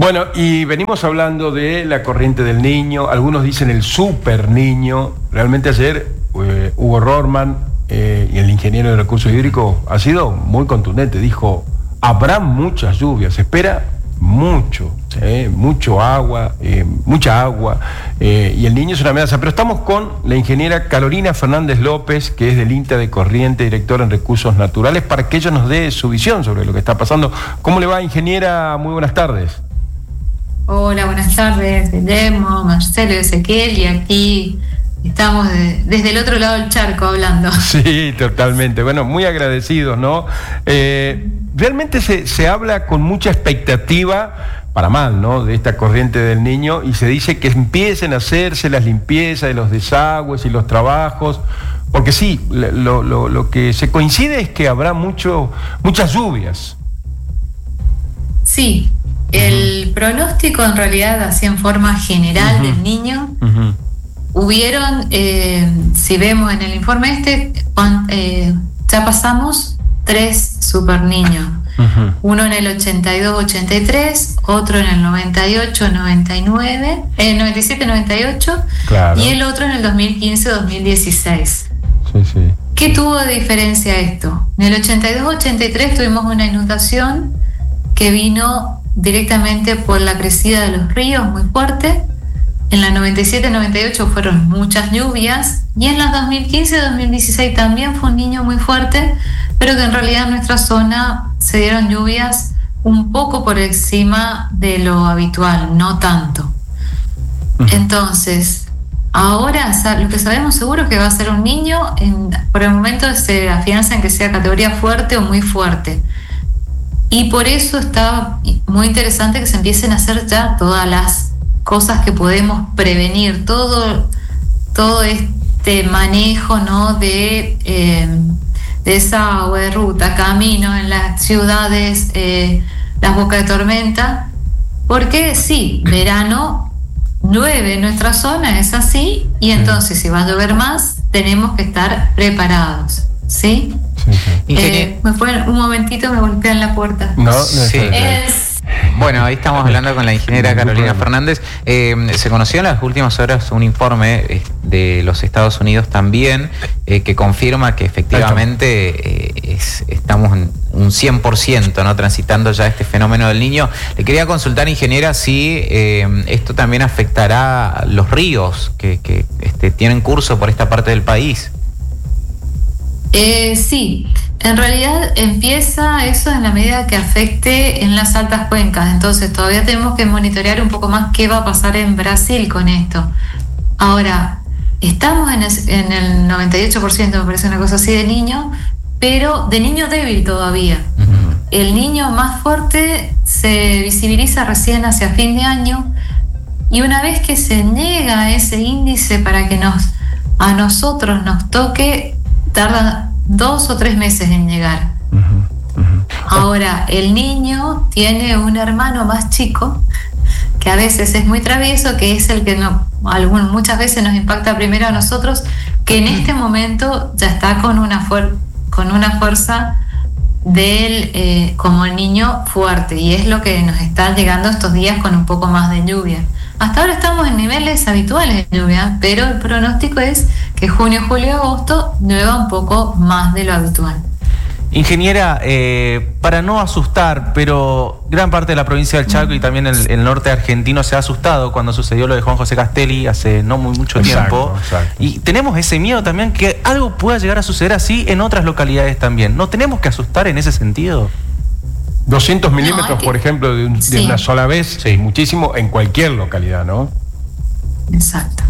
Bueno, y venimos hablando de la corriente del Niño, algunos dicen el super niño. Realmente ayer Hugo Rorman y el ingeniero de recursos hídricos ha sido muy contundente, dijo, habrá muchas lluvias, se espera mucho agua, mucha agua, y el Niño es una amenaza. Pero estamos con la ingeniera Carolina Fernández López, que es del INTA de Corriente, directora en Recursos Naturales, para que ella nos dé su visión sobre lo que está pasando. ¿Cómo le va, ingeniera? Muy buenas tardes. Hola, buenas tardes, Guillermo, Marcelo, Ezequiel, y aquí estamos desde el otro lado del charco hablando. Sí, totalmente. Bueno, muy agradecidos, ¿no? Realmente se habla con mucha expectativa, para mal, ¿no?, de esta corriente del Niño, y se dice que empiecen a hacerse las limpiezas de los desagües y los trabajos, porque sí, lo que se coincide es que habrá muchas lluvias. Sí. El pronóstico en realidad, así en forma general del Niño, hubieron, si vemos en el informe ya pasamos 3 super niños. Uno en el 82-83, otro en el 98-99, 97-98, claro, y el otro en el 2015-2016. Sí. ¿Qué tuvo de diferencia esto? En el 82-83 tuvimos una inundación que vino directamente por la crecida de los ríos muy fuerte. En la 97-98 fueron muchas lluvias, y en las 2015-2016 también fue un Niño muy fuerte, pero que en realidad en nuestra zona se dieron lluvias un poco por encima de lo habitual, no tanto. Entonces, ahora lo que sabemos seguro es que va a ser un Niño, por el momento se afianza en que sea categoría fuerte o muy fuerte. Y por eso está muy interesante que se empiecen a hacer ya todas las cosas que podemos prevenir, todo este manejo, ¿no?, de desagüe, ruta, camino en las ciudades, las bocas de tormenta, porque sí, verano llueve en nuestra zona, es así, y entonces si va a llover más, tenemos que estar preparados, ¿sí? Me fue un momentito, me golpean la puerta. Bueno, ahí estamos hablando con la ingeniera Carolina Fernández. Se conoció en las últimas horas un informe de los Estados Unidos también, que confirma que efectivamente estamos en un 100%, ¿no?, transitando ya este fenómeno del Niño. Le quería consultar, ingeniera, si esto también afectará a los ríos que tienen curso por esta parte del país. Sí, en realidad empieza eso en la medida que afecte en las altas cuencas. Entonces todavía tenemos que monitorear un poco más qué va a pasar en Brasil con esto. Ahora, estamos en el 98%, me parece una cosa así, de Niño, pero de Niño débil todavía. El Niño más fuerte se visibiliza recién hacia fin de año, y una vez que se niega ese índice para que a nosotros nos toque, tarda 2 o 3 meses en llegar. Ahora, el Niño tiene un hermano más chico que a veces es muy travieso, que es el que muchas veces nos impacta primero a nosotros, que en este momento ya está con una fuerza como el Niño fuerte, y es lo que nos está llegando estos días con un poco más de lluvia. Hasta ahora estamos en niveles habituales de lluvia, pero el pronóstico es que junio, julio, agosto llueva un poco más de lo habitual. Ingeniera, para no asustar, pero gran parte de la provincia del Chaco y también el norte argentino se ha asustado cuando sucedió lo de Juan José Castelli hace no mucho tiempo. Exacto. Y tenemos ese miedo también que algo pueda llegar a suceder así en otras localidades también. ¿No tenemos que asustar en ese sentido? 200 milímetros, por ejemplo, de una sola vez, sí, muchísimo en cualquier localidad, ¿no? Exacto.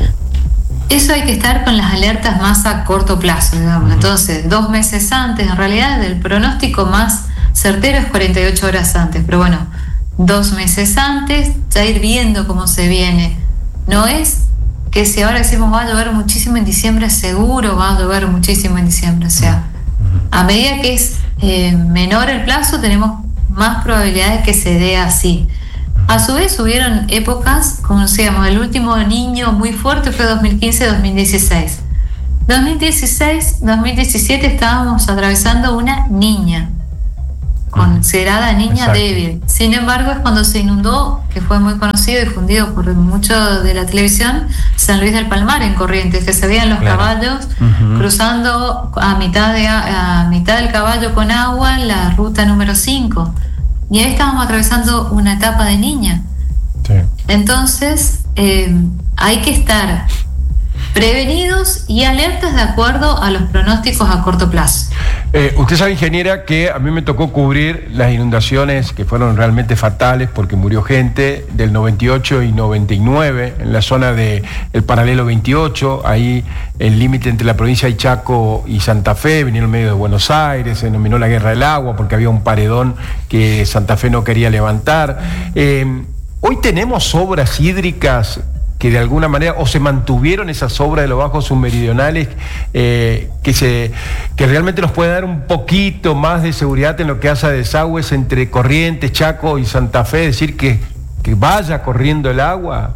Eso hay que estar con las alertas más a corto plazo, digamos. Entonces, 2 meses antes, en realidad el pronóstico más certero es 48 horas antes, pero bueno, 2 meses antes, ya ir viendo cómo se viene. No es que si ahora decimos va a llover muchísimo en diciembre, seguro va a llover muchísimo en diciembre. O sea, a medida que es menor el plazo, tenemos más probabilidades que se dé así. A su vez hubieron épocas, como decíamos, el último Niño muy fuerte fue 2015-2016. 2016-2017 estábamos atravesando una niña. considerada niña débil. Sin embargo, es cuando se inundó, que fue muy conocido y difundido por mucho de la televisión, San Luis del Palmar en Corrientes, que se veían los caballos cruzando a mitad del caballo con agua la ruta número 5. Y ahí estábamos atravesando una etapa de niña. Sí. Entonces, hay que estar prevenidos y alertas de acuerdo a los pronósticos a corto plazo. Usted sabe, ingeniera, que a mí me tocó cubrir las inundaciones que fueron realmente fatales porque murió gente del 98 y 99 en la zona del paralelo 28, ahí el límite entre la provincia de Chaco y Santa Fe, vinieron en medio de Buenos Aires, se denominó la Guerra del Agua porque había un paredón que Santa Fe no quería levantar. Hoy tenemos obras hídricas que de alguna manera, o se mantuvieron esas obras de los bajos submeridionales, que realmente nos puede dar un poquito más de seguridad en lo que hace a desagües entre Corrientes, Chaco y Santa Fe, es decir, que vaya corriendo el agua.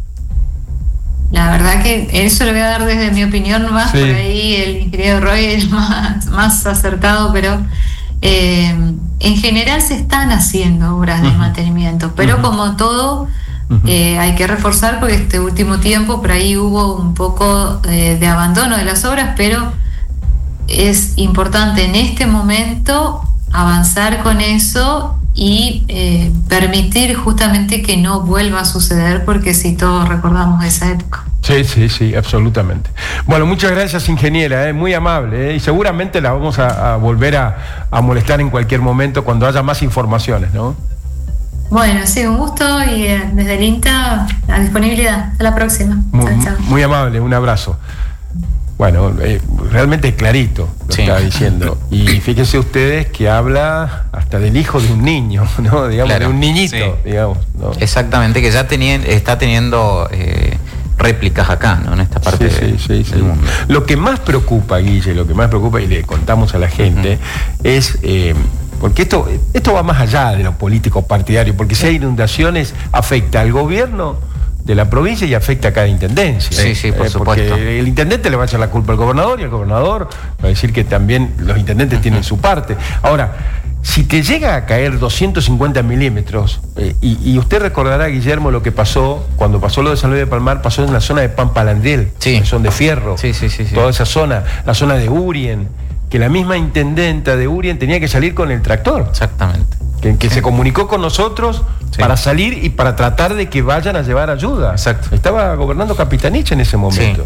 La verdad que eso lo voy a dar desde mi opinión más, por ahí el ingeniero Roy es más acertado, pero en general se están haciendo obras de mantenimiento, pero como todo, hay que reforzar porque este último tiempo por ahí hubo un poco de abandono de las obras, pero es importante en este momento avanzar con eso y permitir justamente que no vuelva a suceder, porque si todos recordamos esa época. Sí, absolutamente. Bueno, muchas gracias, ingeniera, muy amable, y seguramente la vamos a volver a molestar en cualquier momento cuando haya más informaciones, ¿no? Bueno, sí, un gusto, y desde el INTA a disponibilidad. Hasta la próxima. Chao. Muy amable, un abrazo. Bueno, realmente clarito lo estaba diciendo. Y fíjense ustedes que habla hasta del hijo de un niño, ¿no? Digamos, claro, de un niñito, digamos, ¿no? Exactamente, que ya está teniendo réplicas acá, ¿no? En esta parte del mundo. Lo que más preocupa, Guille, y le contamos a la gente, es... porque esto va más allá de lo político partidario, porque si hay inundaciones afecta al gobierno de la provincia y afecta a cada intendencia. Sí, por supuesto. Porque el intendente le va a echar la culpa al gobernador y el gobernador va a decir que también los intendentes tienen su parte. Ahora, si te llega a caer 250 milímetros, y usted recordará, Guillermo, lo que pasó cuando pasó lo de San Luis de Palmar, pasó en la zona de Pampalandriel, que son de Fierro, toda esa zona, la zona de Urien, que la misma intendenta de Urien tenía que salir con el tractor. Exactamente. Que se comunicó con nosotros para salir y para tratar de que vayan a llevar ayuda. Exacto. Estaba gobernando Capitanich en ese momento.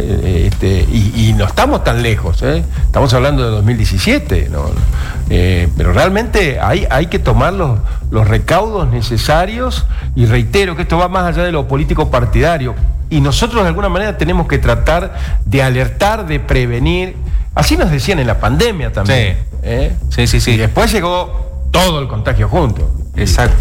Y no estamos tan lejos, estamos hablando de 2017, ¿no? Pero realmente hay que tomar los recaudos necesarios, y reitero que esto va más allá de lo político partidario, y nosotros de alguna manera tenemos que tratar de alertar, de prevenir. Así nos decían en la pandemia también. Sí. Y después llegó todo el contagio junto. Exacto.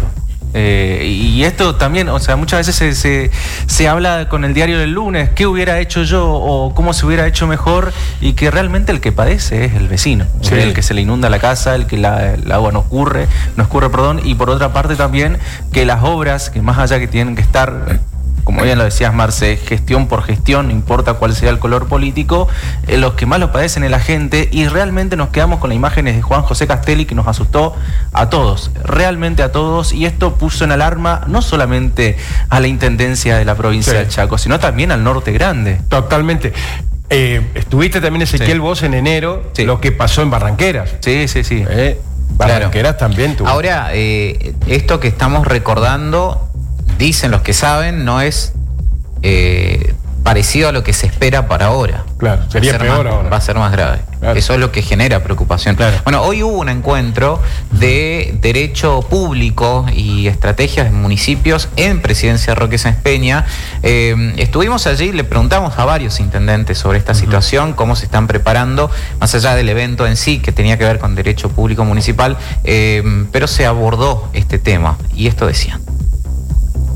Y esto también, o sea, muchas veces se habla con el diario del lunes, qué hubiera hecho yo o cómo se hubiera hecho mejor, y que realmente el que padece es el vecino, el que se le inunda la casa, el que el agua no escurre, y por otra parte también que las obras, que más allá que tienen que estar, como bien lo decías, Marce, gestión por gestión, no importa cuál sea el color político, los que más lo padecen es la gente, y realmente nos quedamos con las imágenes de Juan José Castelli, que nos asustó a todos, realmente a todos, y esto puso en alarma no solamente a la intendencia de la provincia del Chaco, sino también al norte grande. Totalmente. Estuviste también, Ezequiel, vos en enero, lo que pasó en Barranqueras. Sí. Barranqueras también tuvo. Ahora, esto que estamos recordando, dicen los que saben, no es parecido a lo que se espera para ahora. Claro, sería peor ahora. Va a ser más grave. Claro. Eso es lo que genera preocupación. Claro. Bueno, hoy hubo un encuentro de derecho público y estrategias de municipios en Presidencia Roque Sáenz Peña. Estuvimos allí, le preguntamos a varios intendentes sobre esta situación, cómo se están preparando, más allá del evento en sí, que tenía que ver con derecho público municipal, pero se abordó este tema, y esto decían.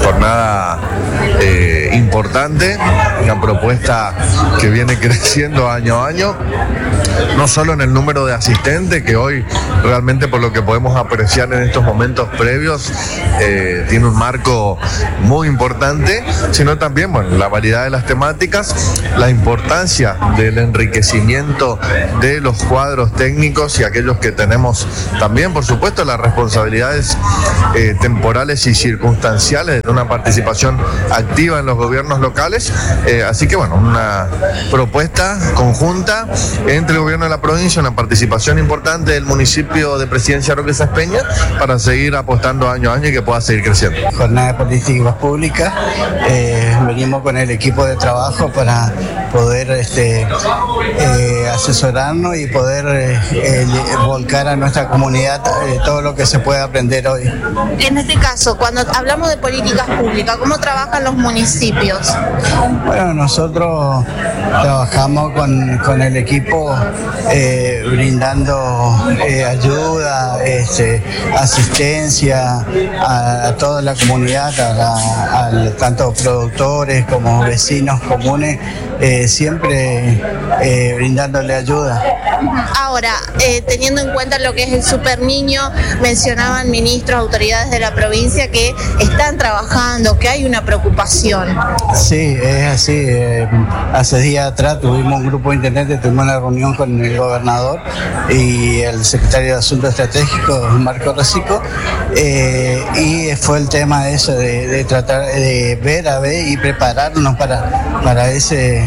jornada importante, una propuesta que viene creciendo año a año, no solo en el número de asistentes, que hoy realmente por lo que podemos apreciar en estos momentos previos tiene un marco muy importante, sino también, bueno, la variedad de las temáticas, la importancia del enriquecimiento de los cuadros técnicos y aquellos que tenemos también, por supuesto, las responsabilidades temporales y circunstanciales de una participación activa en los gobiernos locales. Así que, bueno, una propuesta conjunta entre el gobierno de la provincia, una participación importante del municipio de Presidencia Roque Sáenz Peña para seguir apostando año a año y que pueda seguir creciendo. Jornada de políticas públicas, venimos con el equipo de trabajo para poder asesorarnos y poder volcar a nuestra comunidad todo lo que se puede aprender hoy. En este caso, cuando hablamos de políticas públicas, ¿cómo trabajan los municipios? Bueno, nosotros trabajamos con el equipo brindando ayuda, asistencia a toda la comunidad, tanto productores como vecinos comunes, siempre brindándole ayuda. Ahora, teniendo en cuenta lo que es el Super Niño, mencionaban ministros, autoridades de la provincia que están trabajando, que hay una preocupación. Sí, es así. Hace días atrás tuvimos un grupo de intendentes, tuvimos una reunión con el gobernador y el secretario de Asuntos Estratégicos, Marco Rosico, y fue el tema de eso, de tratar de ver y prepararnos para ese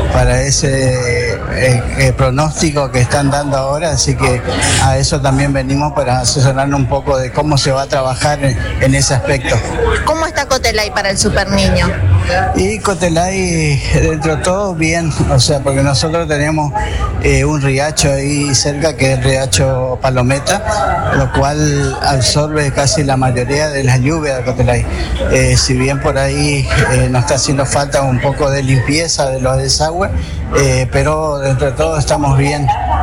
pronóstico que están dando ahora, así que a eso también venimos para asesorarnos un poco de cómo se va a trabajar en ese aspecto. ¿Cómo está Cotelay para el Super Niño? Y Cotelay, dentro de todo, bien, o sea, porque nosotros tenemos un riacho ahí cerca, que es el riacho Palometa, lo cual absorbe casi la mayoría de las lluvias de Cotelay. Si bien por ahí nos está haciendo falta un poco de limpieza de los desagües, pero dentro de todo estamos bien.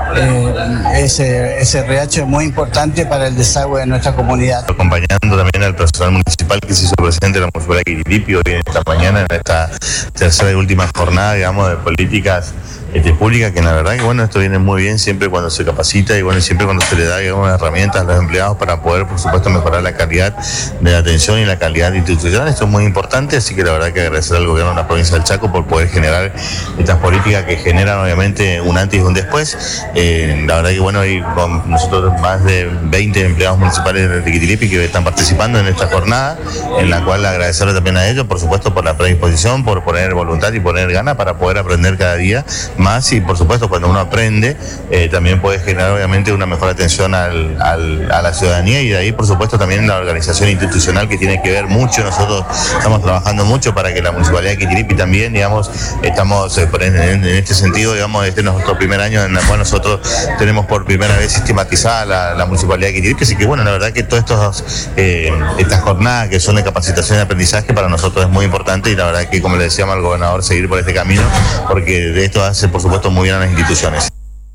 Ese riacho es muy importante para el desagüe de nuestra comunidad. Acompañando también al personal municipal que se hizo presente en la municipalidad de Quiriripi hoy en esta mañana, en esta tercera y última jornada, digamos, de políticas públicas, que la verdad que bueno, esto viene muy bien siempre cuando se capacita y bueno, siempre cuando se le da, digamos, herramientas a los empleados para poder, por supuesto, mejorar la calidad de la atención y la calidad institucional. Esto es muy importante, así que la verdad que agradecer al gobierno de la provincia del Chaco por poder generar estas políticas que generan obviamente un antes y un después. La verdad que bueno, hay con nosotros más de 20 empleados municipales de Tiquitilipi que están participando en esta jornada, en la cual agradecerle también a ellos, por supuesto, por la predisposición, por poner voluntad y poner ganas para poder aprender cada día más, y por supuesto cuando uno aprende también puede generar obviamente una mejor atención a la ciudadanía, y de ahí por supuesto también la organización institucional, que tiene que ver mucho. Nosotros estamos trabajando mucho para que la municipalidad de Quiriripi también, digamos, estamos en este sentido, digamos, este es nuestro primer año en el cual nosotros tenemos por primera vez sistematizada la municipalidad de Quiriripi, así que bueno, la verdad que todas estas jornadas que son de capacitación y aprendizaje para nosotros es muy importante, y la verdad que, como le decíamos al gobernador, seguir por este camino, porque de esto hace por supuesto muy bien a las instituciones.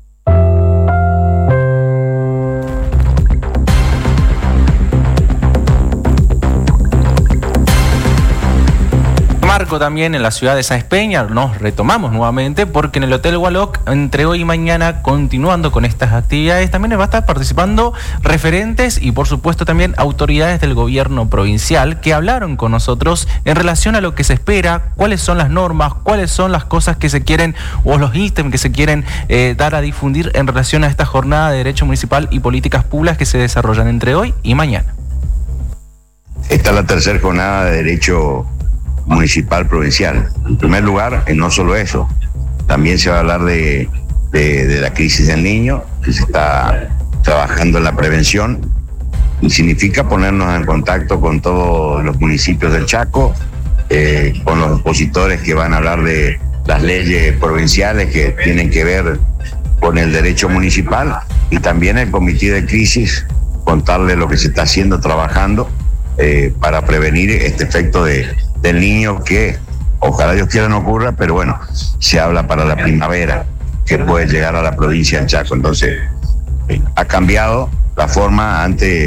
Marco también en la ciudad de Sáenz Peña, nos retomamos nuevamente porque en el Hotel Hualoc, entre hoy y mañana, continuando con estas actividades, también va a estar participando referentes y por supuesto también autoridades del gobierno provincial que hablaron con nosotros en relación a lo que se espera, cuáles son las normas, cuáles son las cosas que se quieren o los ítems que se quieren dar a difundir en relación a esta jornada de Derecho Municipal y Políticas Públicas que se desarrollan entre hoy y mañana. Esta es la tercera jornada de Derecho Municipal Provincial. En primer lugar, no solo eso, también se va a hablar de la crisis del niño, que se está trabajando en la prevención, y significa ponernos en contacto con todos los municipios del Chaco, con los expositores que van a hablar de las leyes provinciales que tienen que ver con el derecho municipal, y también el comité de crisis, contarle lo que se está haciendo, trabajando para prevenir este efecto del niño, que ojalá Dios quiera no ocurra, pero bueno, se habla para la primavera que puede llegar a la provincia del Chaco. Entonces ha cambiado la forma. Antes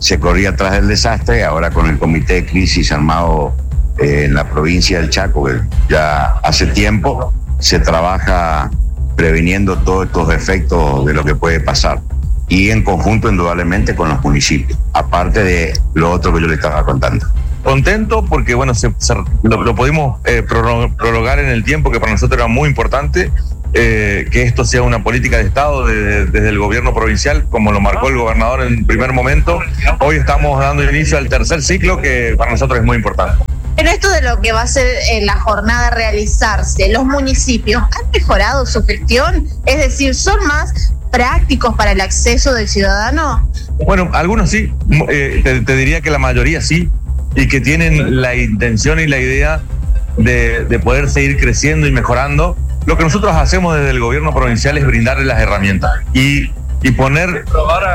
se corría atrás del desastre. Ahora con el comité de crisis armado en la provincia del Chaco, que ya hace tiempo se trabaja previniendo todos estos efectos de lo que puede pasar. Y en conjunto, indudablemente, con los municipios, aparte de lo otro que yo le estaba contando. Contento porque, bueno, lo pudimos prorrogar en el tiempo, que para nosotros era muy importante, que esto sea una política de Estado desde el gobierno provincial, como lo marcó el gobernador en primer momento. Hoy estamos dando inicio al tercer ciclo, que para nosotros es muy importante. En esto de lo que va a ser la jornada a realizarse, ¿los municipios han mejorado su gestión? Es decir, ¿son más prácticos para el acceso del ciudadano? Bueno, algunos sí, te diría que la mayoría sí, y que tienen la intención y la idea de poder seguir creciendo y mejorando. Lo que nosotros hacemos desde el gobierno provincial es brindarles las herramientas y poner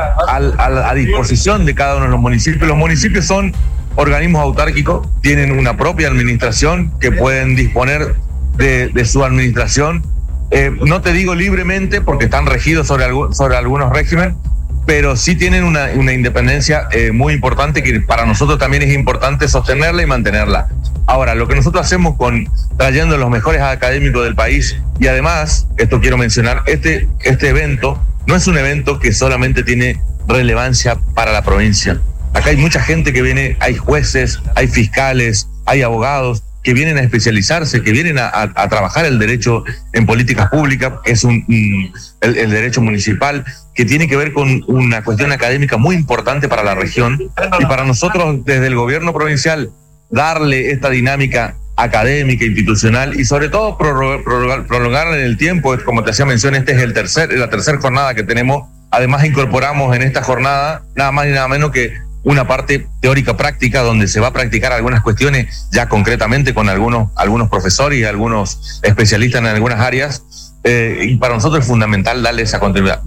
a disposición de cada uno de los municipios. Los municipios son organismos autárquicos, tienen una propia administración que pueden disponer de su administración. No te digo libremente porque están regidos sobre algunos regímenes, pero sí tienen una independencia muy importante, que para nosotros también es importante sostenerla y mantenerla. Ahora, lo que nosotros hacemos trayendo los mejores académicos del país, y además, esto quiero mencionar, este evento no es un evento que solamente tiene relevancia para la provincia. Acá hay mucha gente que viene, hay jueces, hay fiscales, hay abogados que vienen a especializarse, que vienen a trabajar el derecho en políticas públicas, que es el derecho municipal, que tiene que ver con una cuestión académica muy importante para la región. Y para nosotros, desde el gobierno provincial, darle esta dinámica académica, institucional y sobre todo prolongarla en el tiempo. Como te hacía mención, esta es la tercera jornada que tenemos. Además, incorporamos en esta jornada nada más y nada menos que una parte teórica práctica, donde se va a practicar algunas cuestiones ya concretamente con algunos profesores y algunos especialistas en algunas áreas, y para nosotros es fundamental darle esa continuidad.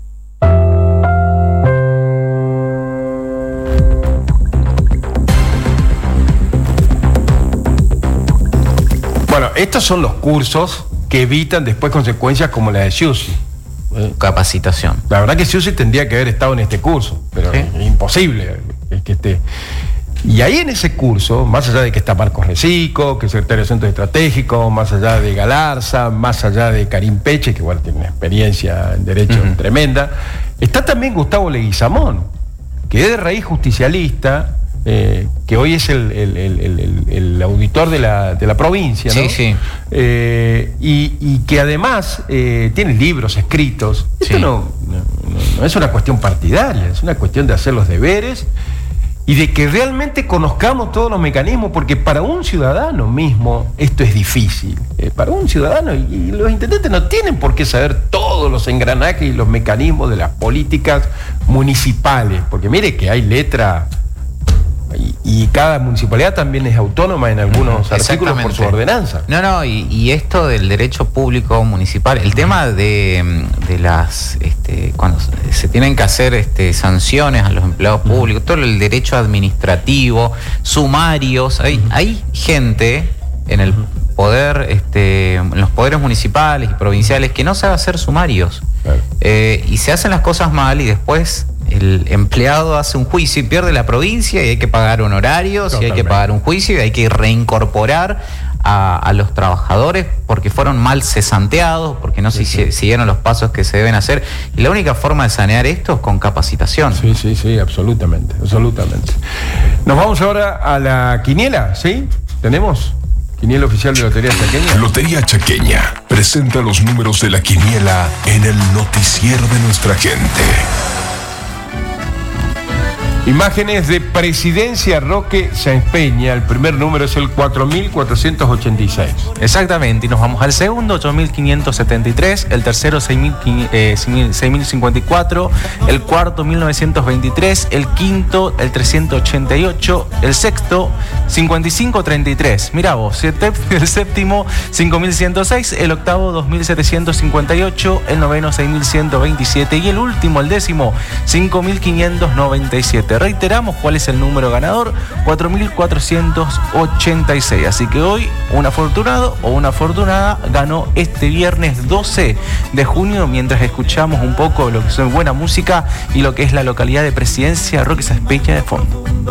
Bueno, estos son los cursos que evitan después consecuencias como la de Sciusy. Capacitación. La verdad que Sciusy tendría que haber estado en este curso, pero es imposible que esté. Y ahí en ese curso, más allá de que está Marcos Recico, que es secretario de Centros Estratégicos, más allá de Galarza, más allá de Karim Peche, que bueno, tiene una experiencia en derecho tremenda, está también Gustavo Leguizamón, que es de raíz justicialista, que hoy es el auditor de la provincia, ¿no? Sí. Y que además tiene libros escritos. Esto no es una cuestión partidaria, es una cuestión de hacer los deberes y de que realmente conozcamos todos los mecanismos, porque para un ciudadano mismo esto es difícil. Para un ciudadano, y los intendentes no tienen por qué saber todos los engranajes y los mecanismos de las políticas municipales, porque mire que hay letra. Y cada municipalidad también es autónoma en algunos artículos por su ordenanza. Y esto del derecho público municipal, el tema de las cuando se tienen que hacer sanciones a los empleados públicos, todo el derecho administrativo, sumarios, hay gente en el poder, en los poderes municipales y provinciales que no sabe hacer sumarios. Claro. Y se hacen las cosas mal y después el empleado hace un juicio y pierde la provincia y hay que pagar honorarios y hay que pagar un juicio y hay que reincorporar a los trabajadores porque fueron mal cesanteados, porque no siguieron los pasos que se deben hacer. Y la única forma de sanear esto es con capacitación. Sí, absolutamente. Nos vamos ahora a la quiniela, ¿sí? ¿Tenemos? Quiniela oficial de Lotería Chaqueña. Lotería Chaqueña presenta los números de la quiniela en el noticiero de nuestra gente. Imágenes de Presidencia Roque Sáenz Peña. El primer número es el 4486. Exactamente, y nos vamos al segundo, 8573, el tercero 6054, el cuarto 1923, el quinto el 388, el sexto 5533. Mirá vos, el séptimo 5106, el octavo 2758, el noveno 6127 y el último, el décimo 5597. suerte. Reiteramos cuál es el número ganador, 4.486. Así que hoy un afortunado o una afortunada ganó este viernes 12 de junio, mientras escuchamos un poco lo que es buena música y lo que es la localidad de Presidencia, Roque Saspeña de fondo.